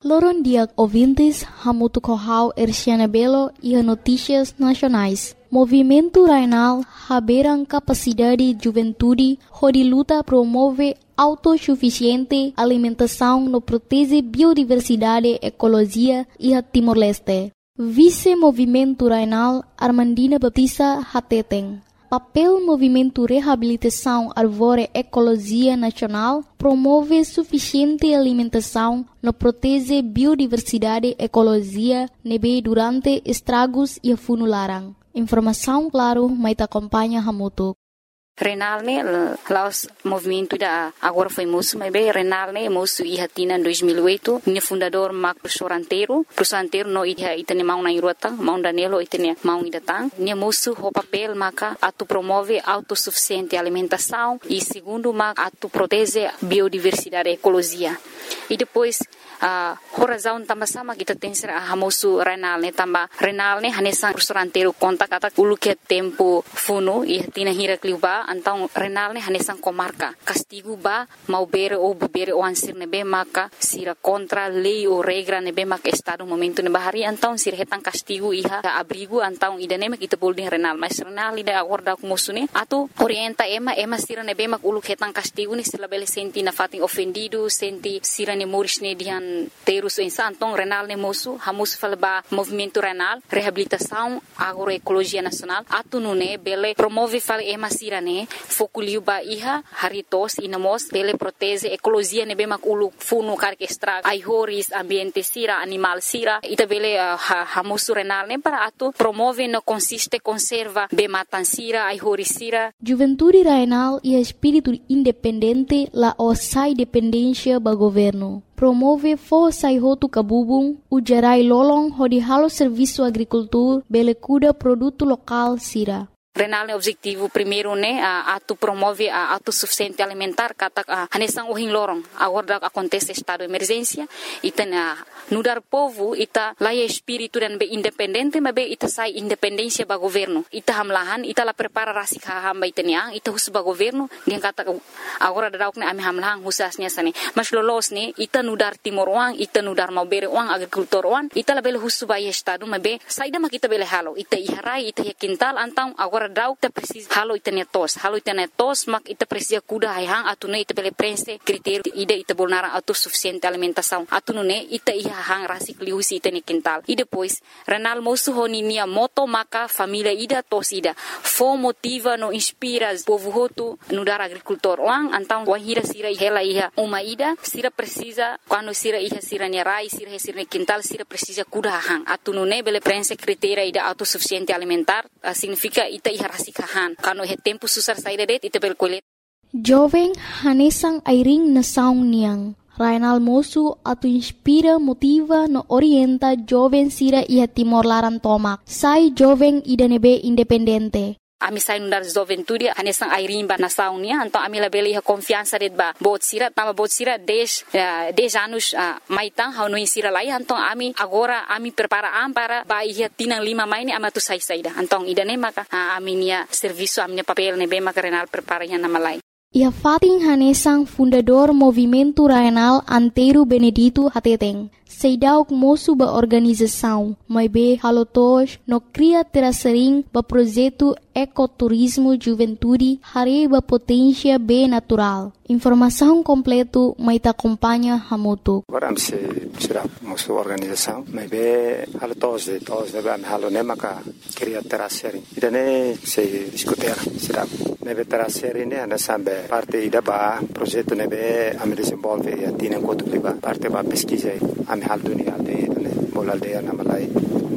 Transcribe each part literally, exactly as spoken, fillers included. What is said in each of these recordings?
Loron dia ouvintes, Hamutu Kohau Erciana Belo e a Notícias Nacionais. Movimento Rainal haberam capacidade de juventude, onde luta promove autossuficiente alimentação no protege biodiversidade, ecologia e a Timor-Leste. Vice-Movimento Rainal Armandina Baptista Hateten. Papel Movimento Reabilitação Arvore Ecologia Nacional promove suficiente alimentação no protege biodiversidade, ecologia, nebe durante estragos e funularam. Informação, claro, mas acompanha Hamutu. Renal ne laos movimento da agora foi moço, mas bem Renal ne moço e hatina em dois mil e oito, minha fundador Marco Professor Professor Antero no ia itane mau na irota, mau Danilo itane mau idatang, minha moço o papel maka atu promove autossuficiente alimentação e segundo maka atu protege biodiversidade, ecologia. E depois a uh, razão também sama kita tem ser a moço Renal ne também Renal ne hanesan Professor Antero conta kata ulu que tempo funo e hatina hira kliuba então Renal ne hanesan comarca castigo ba mau bere ou bebere o ansir nebe maka sira contra lei ou regra nebe maka estado momento ne bahari então sira hetan castigo iha abrigo então idane mak kita boleh Renal mas Renal ida acorda com moço ne atu orienta ema ema sira nebe mak ulu hetan castigo ni sila bele senti na fatin ofendido senti sira ne moris ne dihan terus insan então Renal ne moço hamus falba movimento Renal reabilitação agroecologia nacional atu nune bele promove fal ema sira ne fokuliu ba iha haritos inamos bele protege ecologia ne bemak ulu funu karke extra ai horis ambiente sira animal sira ita bele uh, hamusu Renal ne para atu promove no consiste conserva be matan sira ai horis sira. Juventude Rainal e espírito independente la osai dependência ba governo. Promove força e roto cabubung, o gerai lolong hodi halo serviço agricultura bele cuda produto local sira. Renal ne objetivo primeiro ne a atu promove a autossuficiente alimentar kata hanesan ohin lorong agora acontece estado de emergência ita na nudar povo ita laia espírito dan be independente mas be ita sai independência ba governo ita hamlahan ita la prepara rasik hamba ita niang ita hus ba governo dia kata agora dadauk ne ami hamlahan husasnya sane mas lolos ne ita nudar timor wang ita nudar mau bere wang agricultor wang ita la bele hus ba estado mas be saida mak ita bele halo ita iharai ita quintal antang agora dau ita precisa halo ita netos halo ita netos mak ita precisa kuda hayang atune ita bele prense critério ida ita bolnara autossuficiente alimentação atune ita iha hang rasik liusi ita ne quintal e depois Renal moço honinia moto maka família ida tos ida fo motiva no inspira povo hotu no dar agricultor wang antang wahira sira hela iha uma ida sira precisa quando sira iha sira ne rai sira sira ne quintal sira precisa kuda hang atune bele prense critério ida autossuficiente alimentar uh, significa ita iha rasikahan kano he tempo susar saída det ite bel kolet jovem hanesang airing na saung niang Rainal moço atu inspira motiva no orienta jovem sira ia Timor Laran tomak sai jovem ida nebe independente. Ami sai nundar juventude hanesang airing ba na saung nia então ami la bele iha confiança det ba bot sira tama bot sira dez uh, dez anos uh, maitang hau no sira lai então ami agora ami prepara am para ba iha tinang lima maini amatu sai saida então ida ne maka uh, ami nia serviço ami papel ne be maka Renal prepara ia na malai. Ia Fatin Hanesang fundador Movimento Rainal Antero Benedito Hateteng. Seidauk moço ba organização, mas be halotos no cria terasering ba projeto ecoturismo juventude hare ba potência be natural. Informação completo mai ta acompanha Hamutu. Agora am se será moço organização, mas be halotos de tos de am halone maka cria terasering. Idane se discutir será nebe terasering ne ana sambe parte ida ba projeto nebe am desenvolve e atina kotu ba parte ba pesquisa am hal dunia aldeia ne bol aldeia na malai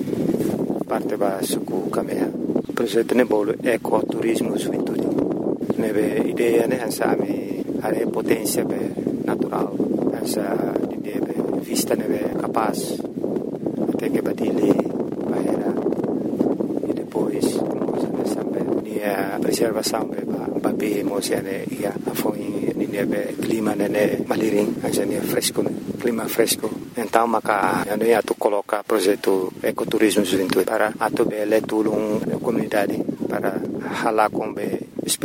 parte ba suku kamea projeto ne bol ecoturismo juventude nebe ideia ne hansa ami hare potência be natural hansa ideia be vista nebe capaz até que badile bahera e depois nós sambe nia preservação be ba be mosiane ia afoi nebe clima nene maliring hansa nia fresco clima fresco. Então, maka ano ia tu coloca projeto ecoturismo juventude para atu bele tulung comunidade para hala com be